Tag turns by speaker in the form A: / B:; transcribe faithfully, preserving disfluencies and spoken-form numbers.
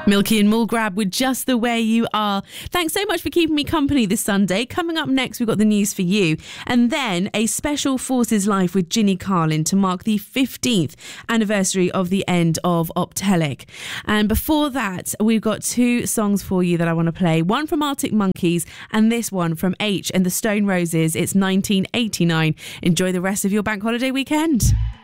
A: Milky and Mulgrab with Just the Way You Are. Thanks so much for keeping me company this Sunday. Coming up next, we've got the news for you. And then a special Forces Life with Ginny Carlin to mark the fifteenth anniversary of the end of Optelic. And before that, we've got two songs for you that I want to play. One from Arctic Monkeys and this one from H and the Stone Roses. It's nineteen eighty-nine. Enjoy the rest of your bank holiday weekend.